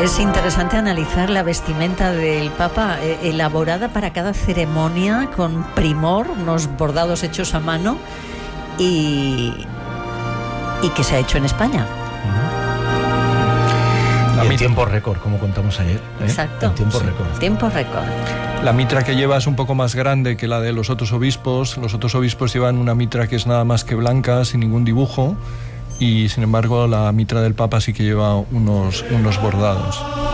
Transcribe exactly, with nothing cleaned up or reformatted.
Es interesante analizar la vestimenta del Papa, eh, elaborada para cada ceremonia con primor, unos bordados hechos a mano y, y que se ha hecho en España. Y en tiempo récord, como contamos ayer. ¿eh? Exacto. En tiempo sí, récord. Tiempo récord. La mitra que lleva es un poco más grande que la de los otros obispos. Los otros obispos llevan una mitra que es nada más que blanca, sin ningún dibujo. Y sin embargo la mitra del Papa sí que lleva unos, unos bordados.